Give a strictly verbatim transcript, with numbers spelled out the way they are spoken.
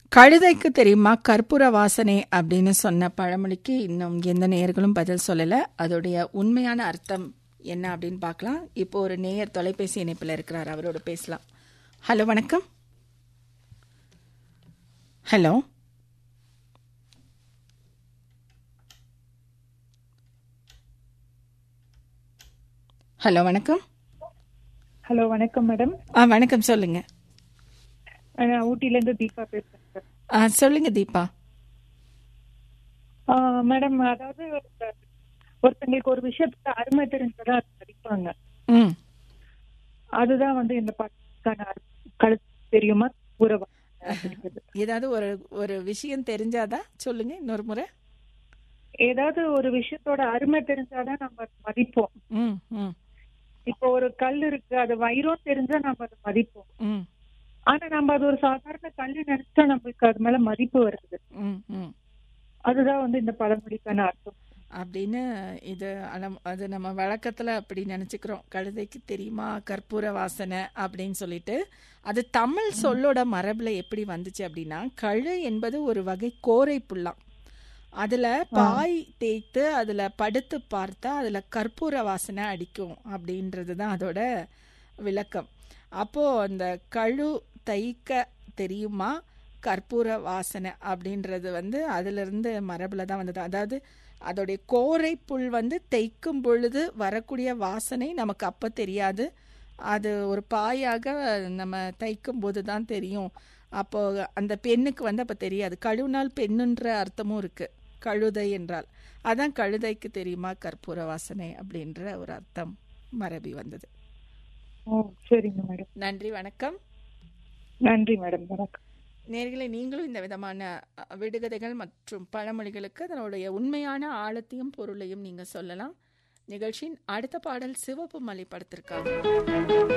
கழுதைக்கு தெரியுமா கற்பூர வாசனை அப்படின்னு சொன்ன பழமொழிக்கு இன்னும் எந்த நேயர்களும் பதில் சொல்லலை. அதோடைய உண்மையான அர்த்தம் என்ன அப்படின்னு பார்க்கலாம். இப்போ ஒரு நேயர் தொலைபேசி இணைப்பில் இருக்கிறார், அவரோட பேசலாம். ஹலோ, வணக்கம். ஹலோ, ஹலோ, வணக்கம். ஹலோ, வணக்கம் மேடம். ஆ வணக்கம், சொல்லுங்க. நான் ஊட்டிலேருந்து தீபா பேசுறேன் சார். ஆ சொல்லுங்க தீபா. ஆ, மேடம், அதாவது ஒருத்தங்களுக்கு ஒரு விஷயத்துக்கு அருமை தெரிஞ்சதா அது மதிப்பாங்க. ம் அதுதான் வந்து இந்த பாட்டுக்கான அர்த்தம். கழுத்து தெரியுமா உறவா அப்படிங்கிறது. ஏதாவது ஒரு ஒரு விஷயம் தெரிஞ்சாதான் சொல்லுங்க இன்னொரு முறை. ஏதாவது ஒரு விஷயத்தோட அருமை தெரிஞ்சாதான் நம்ம அதை மதிப்போம். ம் ம் இப்போ ஒரு கல் இருக்கு, அது வைரம் தெரிஞ்சா நம்ம அதை மதிப்போம். ம் ஆனா நம்ம அது ஒரு சாதாரண கல்லு நினைச்சா நம்மளுக்கு அது மேல மதிப்பு வருது. ம் ம் அதுதான் வந்து இந்த பழமொழிக்கான அர்த்தம் அப்படின்னு இது அலம்- அது நம்ம வழக்கத்தில் அப்படி நினச்சிக்கிறோம். கழுதைக்கு தெரியுமா கற்பூர வாசனை அப்படின்னு சொல்லிட்டு. அது தமிழ் சொல்லோட மரபில் எப்படி வந்துச்சு அப்படின்னா, கழு என்பது ஒரு வகை கோரை புல்லாம். அதில் பாய் தேய்த்து அதில் படுத்து பார்த்தா அதில் கற்பூர வாசனை அடிக்கும் அப்படின்றது தான் அதோட விளக்கம். அப்போது அந்த கழு தைக்க தெரியுமா கற்பூர வாசனை அப்படின்றது வந்து அதிலிருந்து மரபில் தான் வந்தது. அதாவது அதோடைய கோரை புல் வந்து தைக்கும் பொழுது வரக்கூடிய வாசனை நமக்கு அப்போ தெரியாது. அது ஒரு பாயாக நம்ம தைக்கும் போது தான் தெரியும். அப்போ அந்த பெண்ணுக்கு வந்து அப்போ தெரியாது. கழுவினால் பெண்ணுன்ற அர்த்தமும் இருக்குது, கழுதை என்றால். அதான் கழுதைக்கு தெரியுமா கற்பூர வாசனை அப்படின்ற ஒரு அர்த்தம் மரபி வந்தது. ஓ, சரிங்க மேடம். நன்றி, வணக்கம். நன்றி மேடம். வணக்கம். நேர்களை நீங்களும் இந்த விதமான அ, விடுகதைகள் மற்றும் பழமொழிகளுக்கு அதனுடைய உண்மையான ஆழத்தையும் பொருளையும் நீங்கள் சொல்லலாம். நிகழ்ச்சியின் அடுத்த பாடல் சிவப்பு மலை படத்திற்காக.